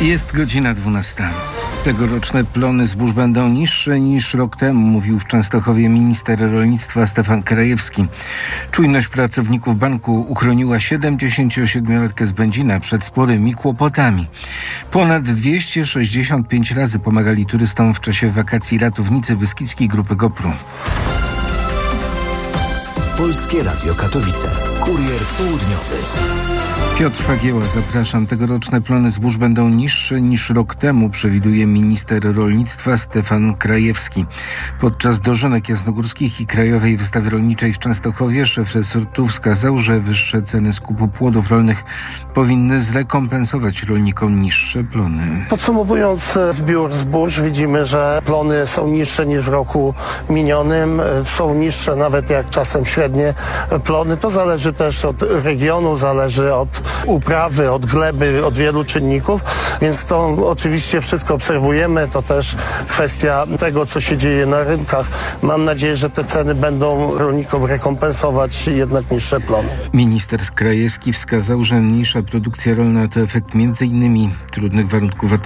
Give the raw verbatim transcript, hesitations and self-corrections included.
Jest godzina dwunasta. Tegoroczne plony zbóż będą niższe niż rok temu, mówił w Częstochowie minister rolnictwa Stefan Krajewski. Czujność pracowników banku uchroniła siedemdziesięciosiedmiolatkę z Będzina przed sporymi kłopotami. Ponad dwieście sześćdziesiąt pięć razy pomagali turystom w czasie wakacji ratownicy Beskidzkiej Grupy GoPru. Polskie Radio Katowice. Kurier południowy. Piotr Pagieła, zapraszam. Tegoroczne plony zbóż będą niższe niż rok temu, przewiduje minister rolnictwa Stefan Krajewski. Podczas dożynek jasnogórskich i Krajowej Wystawy Rolniczej w Częstochowie szef resortu wskazał, że wyższe ceny skupu płodów rolnych powinny zrekompensować rolnikom niższe plony. Podsumowując zbiór zbóż, widzimy, że plony są niższe niż w roku minionym. Są niższe nawet jak czasem średnie plony. To zależy też od regionu, zależy od uprawy, od gleby, od wielu czynników, więc to oczywiście wszystko obserwujemy, to też kwestia tego, co się dzieje na rynkach. Mam nadzieję, że te ceny będą rolnikom rekompensować jednak niższe plony. Minister Krajewski wskazał, że mniejsza produkcja rolna to efekt między innymi trudnych warunków atmosferycznych